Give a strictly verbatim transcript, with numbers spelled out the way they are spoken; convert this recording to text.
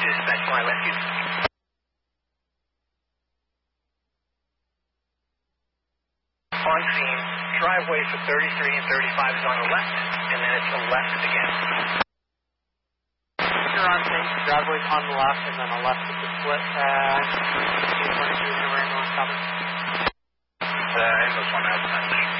Dispatch Fly Rescue. On scene, driveway for thirty-three and thirty-five is on the left, and then it's the left again. You're on scene, driveway's on the left, and then a left is the split. Uh, twenty-two is the ambulance coming. Uh, ambulance one out.